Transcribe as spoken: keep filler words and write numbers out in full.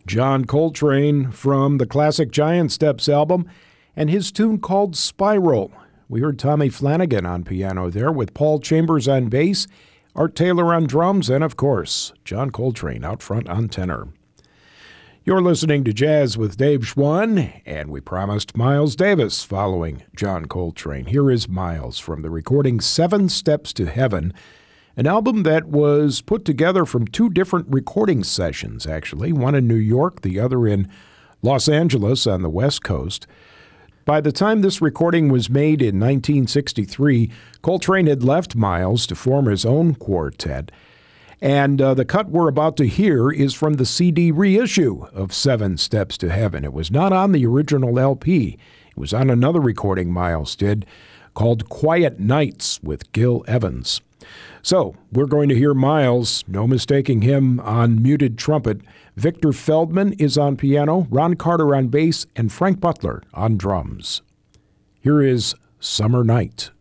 John Coltrane from the classic Giant Steps album and his tune called Spiral. We heard Tommy Flanagan on piano there with Paul Chambers on bass, Art Taylor on drums, and of course, John Coltrane out front on tenor. You're listening to Jazz with Dave Schwann, and we promised Miles Davis following John Coltrane. Here is Miles from the recording Seven Steps to Heaven, an album that was put together from two different recording sessions, actually, one in New York, the other in Los Angeles on the West Coast. By the time this recording was made in nineteen sixty-three, Coltrane had left Miles to form his own quartet, and uh, the cut we're about to hear is from the C D reissue of Seven Steps to Heaven. It was not on the original L P. It was on another recording Miles did called Quiet Nights with Gil Evans. So, we're going to hear Miles, no mistaking him, on muted trumpet. Victor Feldman is on piano, Ron Carter on bass, and Frank Butler on drums. Here is Summer Night.